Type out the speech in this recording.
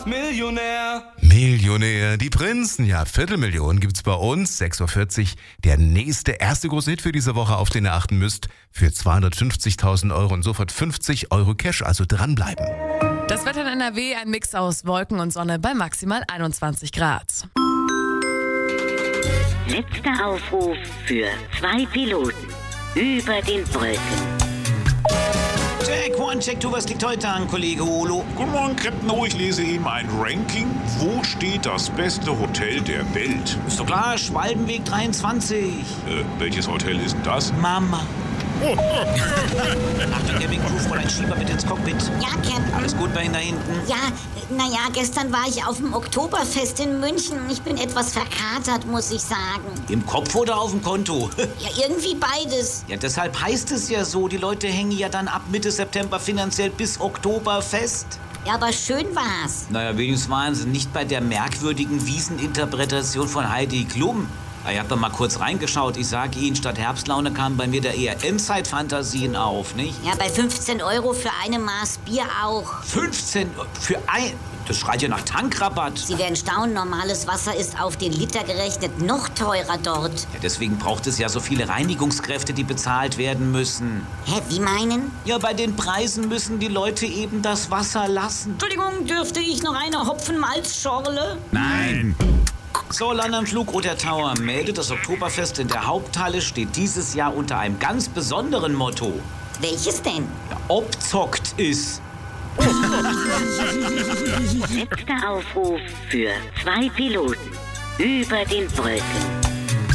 Millionär. Millionär, die Prinzen, ja, 250.000 gibt's bei uns, 6.40 Uhr. Der nächste, erste große Hit für diese Woche, auf den ihr achten müsst, für 250.000 Euro und sofort 50 Euro Cash, also dranbleiben. Das Wetter in NRW, ein Mix aus Wolken und Sonne bei maximal 21 Grad. Letzter Aufruf für 2 Piloten über den Wolken. Check one, check two, was liegt heute an, Kollege Olo? Guten Morgen, Captain O. Ich lese eben ein Ranking. Wo steht das beste Hotel der Welt? Ist doch klar, Schwalbenweg 23. Welches Hotel ist denn das? Mama. Achtung, Cabin Crew, Fräulein Schieber, bitte ins Cockpit. Ja, Captain. Alles gut bei Ihnen da hinten? Ja, naja, gestern war ich auf dem Oktoberfest in München. Ich bin etwas verkatert, muss ich sagen. Im Kopf oder auf dem Konto? Ja, irgendwie beides. Ja, deshalb heißt es ja so, die Leute hängen ja dann ab Mitte September finanziell bis Oktoberfest. Ja, aber schön war's. Naja, wenigstens waren sie nicht bei der merkwürdigen Wieseninterpretation von Heidi Klum. Ich hab doch mal kurz reingeschaut. Ich sag Ihnen, statt Herbstlaune kamen bei mir da eher Endzeitfantasien auf, nicht? Ja, bei 15 Euro für eine Maß Bier auch. 15 für ein... Das schreit ja nach Tankrabatt. Sie werden staunen, normales Wasser ist auf den Liter gerechnet noch teurer dort. Ja, deswegen braucht es ja so viele Reinigungskräfte, die bezahlt werden müssen. Hä, wie meinen? Ja, bei den Preisen müssen die Leute eben das Wasser lassen. Entschuldigung, dürfte ich noch eine Hopfenmalzschorle? Nein. So, Landanflug Roter Tower meldet, das Oktoberfest in der Haupthalle steht dieses Jahr unter einem ganz besonderen Motto. Welches denn? Ja, obzockt ist. Letzter Aufruf für 2 Piloten über den Wolken.